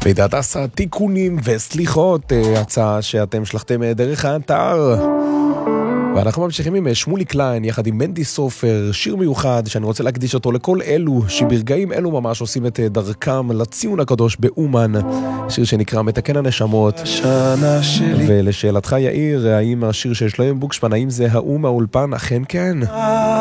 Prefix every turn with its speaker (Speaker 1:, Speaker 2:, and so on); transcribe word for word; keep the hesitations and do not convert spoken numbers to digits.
Speaker 1: וידעת עשה תיקונים וסליחות, הצעה שאתם שלחתם דרך האתר. ואנחנו ממשיכים עם שמולי קליין יחד עם מנדי סופר, שיר מיוחד שאני רוצה להקדיש אותו לכל אלו שברגעים אלו ממש עושים את דרכם לציון הקדוש באומן, שיר שנקרא מתקן הנשמות. ולשאלתך יאיר, האם השיר שיש להם בוקשפן, האם זה האום האולפן? אכן כן.